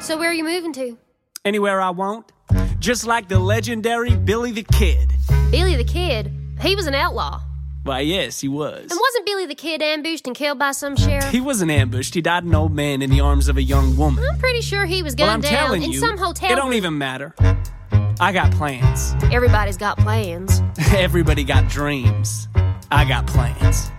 So where are you moving to? Anywhere I want. Just like the legendary Billy the Kid. Billy the Kid? He was an outlaw. Why, yes, he was. And wasn't Billy the Kid ambushed and killed by some sheriff? He wasn't ambushed. He died an old man in the arms of a young woman. I'm pretty sure he was Well, gunned I'm down telling in you, some hotel. it don't even matter. I got plans. Everybody's got plans. Everybody got dreams. I got plans.